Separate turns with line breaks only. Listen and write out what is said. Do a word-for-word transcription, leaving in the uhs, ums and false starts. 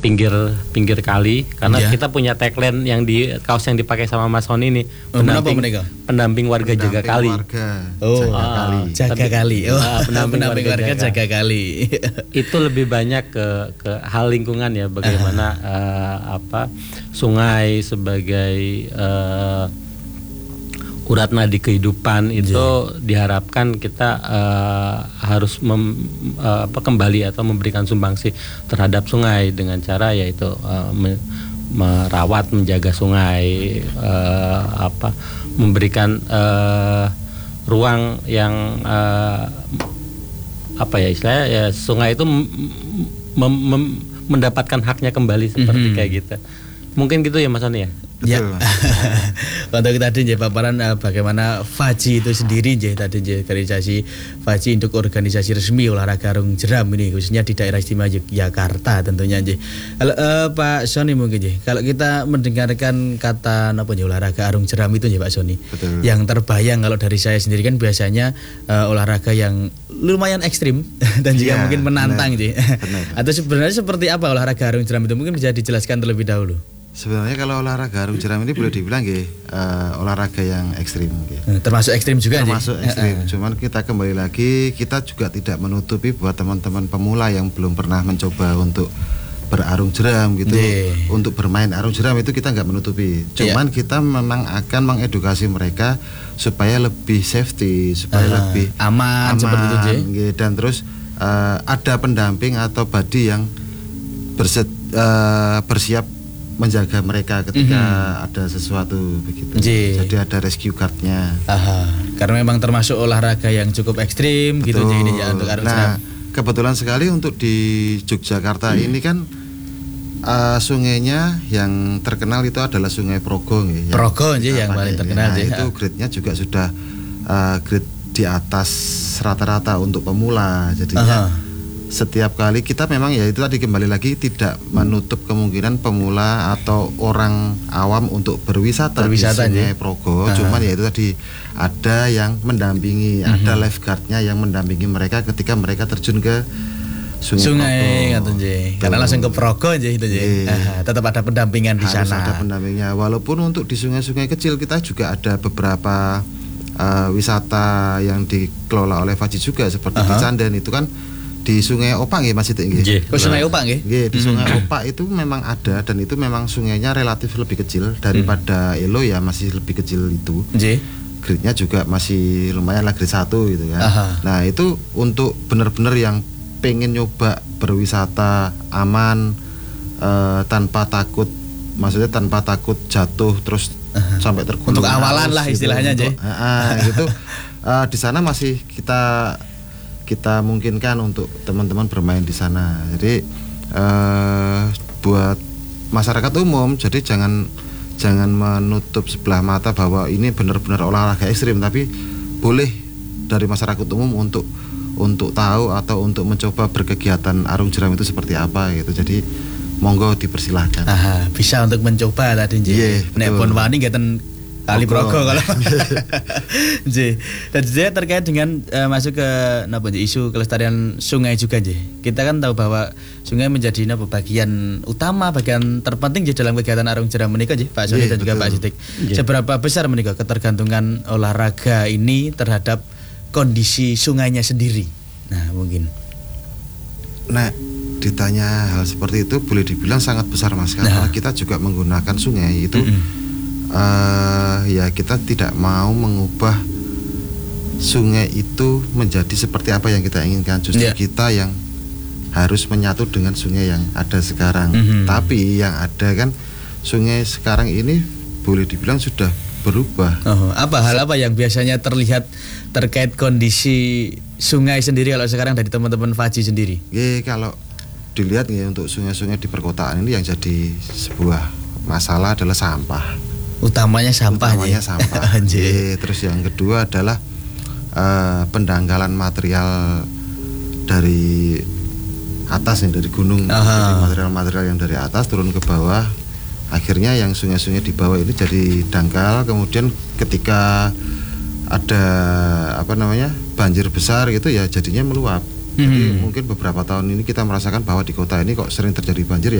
pinggir pinggir kali karena
yeah.
kita punya tagline yang di kaos yang dipakai sama Mas Sony ini
oh,
pendamping pendamping warga
pendamping
jaga kali.
Warga,
oh,
jaga
uh,
kali.
Jaga
Tapi,
kali. Oh,
uh, pendamping,
pendamping
warga,
warga jaga, jaga kali.
Itu lebih banyak ke ke hal lingkungan ya, bagaimana uh. Uh, apa sungai sebagai uh, urat nadi kehidupan itu yeah. diharapkan kita uh, harus mem, uh, apa, kembali atau memberikan sumbangsi terhadap sungai dengan cara yaitu uh, me, merawat menjaga sungai, uh, apa memberikan uh, ruang yang uh, apa ya istilahnya ya sungai itu mem, mem, mem, mendapatkan haknya kembali seperti mm-hmm. kayak gitu. Mungkin gitu ya Mas Sony ya.
Ya. Untuk tadi je paparan uh, bagaimana Faji itu sendiri je tadi je organisasi Faji untuk organisasi resmi olahraga arung jeram ini khususnya di daerah istimewa Yogyakarta tentunya je. Kalau uh, Pak Sony mungkin je kalau kita mendengarkan kata apa je olahraga arung jeram itu je Pak Sony.
Betul.
Yang terbayang kalau dari saya sendiri kan biasanya uh, olahraga yang lumayan ekstrim dan juga ya, mungkin menantang je. Atau sebenarnya seperti apa olahraga arung jeram itu mungkin bisa dijelaskan terlebih dahulu.
Sebenarnya kalau olahraga arung jeram ini boleh dibilang nggih uh, olahraga yang ekstrim nggih.
Termasuk ekstrim juga
Termasuk nih. ekstrim. Uh-uh. Cuman kita kembali lagi kita juga tidak menutupi buat teman-teman pemula yang belum pernah mencoba untuk berarung jeram gitu. Yeah. Untuk bermain arung jeram itu kita nggak menutupi. Cuman yeah. kita memang akan mengedukasi mereka supaya lebih safety, supaya uh, lebih
aman, aman seperti itu
nggih. Dan terus uh, ada pendamping atau buddy yang berset, uh, bersiap menjaga mereka ketika mm-hmm. ada sesuatu begitu. J. Jadi ada rescue guard-nya.
Aha. Karena memang termasuk olahraga yang cukup ekstrim. Betul. Gitu ini ya untuk arung jeram.
Nah, kebetulan sekali untuk di Yogyakarta hmm. ini kan uh, sungainya yang terkenal itu adalah Sungai Progo ya.
Progo aja yang paling terkenal.
Nah, itu grade-nya juga sudah uh, grade di atas rata-rata untuk pemula. Jadinya Aha. setiap kali kita memang ya itu tadi kembali lagi tidak menutup kemungkinan pemula atau orang awam untuk berwisata, berwisata di Sungai Progo. Uh-huh. Cuman ya itu tadi ada yang mendampingi, uh-huh. ada lifeguardnya yang mendampingi mereka ketika mereka terjun ke Sungai,
Sungai Progo. Karena langsung ke Progo aja itu aja. Uh-huh. Tetap ada pendampingan di
Harus
sana.
Ada pendampingnya. Walaupun untuk di sungai-sungai kecil kita juga ada beberapa uh, wisata yang dikelola oleh Faji juga seperti uh-huh. di Candan itu kan. Di Sungai Opak nggih masih nggih.
Nggih, oh, Sungai Opak nggih.
Nggih, di Sungai mm-hmm. Opak itu memang ada dan itu memang sungainya relatif lebih kecil daripada mm. Elo ya masih lebih kecil itu. Nggih. Grade-nya juga masih lumayan lah grade satu gitu kan. Aha. Nah, itu untuk benar-benar yang pengen nyoba berwisata aman uh, tanpa takut maksudnya tanpa takut jatuh terus Aha. sampai tergulung.
Untuk awalan lah istilahnya aja.
Gitu, uh, gitu. uh, di sana masih kita kita mungkinkan untuk teman-teman bermain di sana. Jadi uh, buat masyarakat umum, jadi jangan jangan menutup sebelah mata bahwa ini benar-benar olahraga ekstrim, tapi boleh dari masyarakat umum untuk untuk tahu atau untuk mencoba berkegiatan arung jeram itu seperti apa gitu. Jadi monggo dipersilahkan.
Aha, bisa untuk mencoba tadi nggih. Yeah, nek pun wani ngeten Kali Progo kalau J. Dan juga terkait dengan uh, masuk ke napa isu kelestarian sungai juga J. Kita kan tahu bahwa sungai menjadi napa bagian utama, bagian terpenting J dalam kegiatan arung jeram menika J, Pak Sony yeah, dan juga betul. Pak Sidik. Yeah. Seberapa besar menika ketergantungan olahraga ini terhadap kondisi sungainya sendiri? Nah, mungkin.
Nah, ditanya hal seperti itu boleh dibilang sangat besar Mas karena nah. kita juga menggunakan sungai itu mm-hmm. Uh, ya kita tidak mau mengubah sungai itu menjadi seperti apa yang kita inginkan. Justru yeah. kita yang harus menyatu dengan sungai yang ada sekarang. Mm-hmm. Tapi yang ada kan sungai sekarang ini boleh dibilang sudah berubah.
Oh, apa hal apa yang biasanya terlihat terkait kondisi sungai sendiri kalau sekarang dari teman-teman Faji sendiri?
Ya, kalau dilihat ya untuk sungai-sungai di perkotaan ini yang jadi sebuah masalah adalah sampah.
Utamanya sampah.
Utamanya sampah. Ye, terus yang kedua adalah uh, pendangkalan material dari atas nih, dari gunung. Jadi material-material yang dari atas turun ke bawah. Akhirnya yang sungai-sungai di bawah ini jadi dangkal. Kemudian ketika ada apa namanya banjir besar gitu ya jadinya meluap. Jadi hmm. mungkin beberapa tahun ini kita merasakan bahwa di kota ini kok sering terjadi banjir ya